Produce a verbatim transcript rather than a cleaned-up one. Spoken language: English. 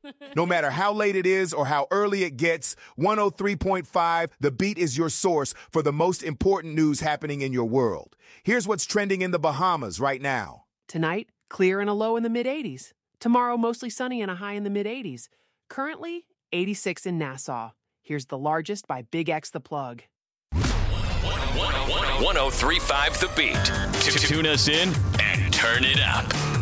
No matter how late it is or how early it gets, one oh three point five The Beat is your source for the most important news happening in your world. Here's what's trending in the Bahamas right now. Tonight, clear and a low in the mid eighties. Tomorrow, mostly sunny and a high in the mid eighties. Currently, eighty-six in Nassau. Here's the largest by Big X The Plug. one oh three point five The Beat. Tune us in and turn it up.